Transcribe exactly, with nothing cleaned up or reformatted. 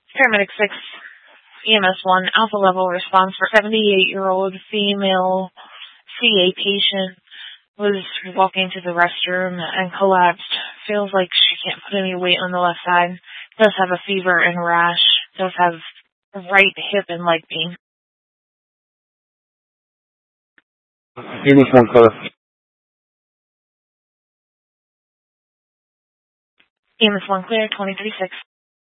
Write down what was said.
Paramedic six, E M S one, alpha level response for seventy-eight-year-old female C A patient. Was walking to the restroom and collapsed. Feels like she can't put any weight on the left side. Does have a fever and rash. Does have right hip and leg pain. E M S one clear. E M S one clear, twenty-three six.